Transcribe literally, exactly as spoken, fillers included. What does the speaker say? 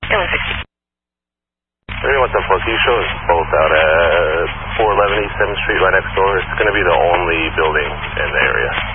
Airline sixty. What's up, folks? You show us both out at four eleven East seventh Street right next door. It's going to be the only building in the area.